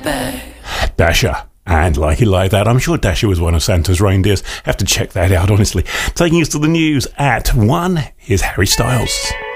Dasher. And like it like that, I'm sure Dasher was one of Santa's reindeers. Have to check that out, honestly. Taking us to the news at 1, here's Harry Styles.